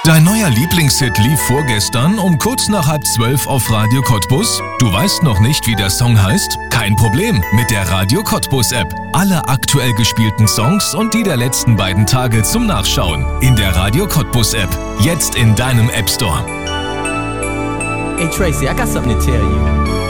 Dein neuer Lieblingshit lief vorgestern um kurz nach 11:30 auf Radio Cottbus? Du weißt noch nicht, wie der Song heißt? Kein Problem, mit der Radio Cottbus App. Alle aktuell gespielten Songs und die der letzten beiden Tage zum Nachschauen. In der Radio Cottbus App. Jetzt in deinem App Store. Hey Tracy, I got something to tell you.